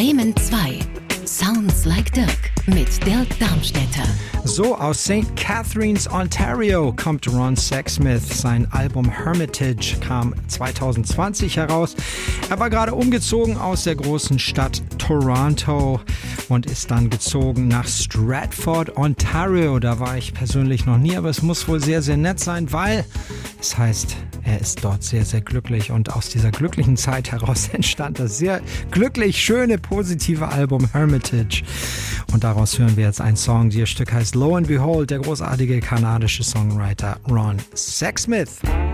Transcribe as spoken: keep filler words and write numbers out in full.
Bremen zwei. Sounds like Dirk mit Dirk Darmstädter. So, aus Saint Catharines, Ontario kommt Ron Sexsmith. Sein Album Hermitage kam zwanzig zwanzig heraus. Er war gerade umgezogen aus der großen Stadt Toronto und ist dann gezogen nach Stratford, Ontario. Da war ich persönlich noch nie, aber es muss wohl sehr, sehr nett sein, weil es heißt, er ist dort sehr, sehr glücklich. Und aus dieser glücklichen Zeit heraus entstand das sehr glücklich, schöne, positive Album Hermitage. Und daraus hören wir jetzt einen Song. Dieses Stück heißt Lo and Behold, der großartige kanadische Songwriter Ron Sexsmith.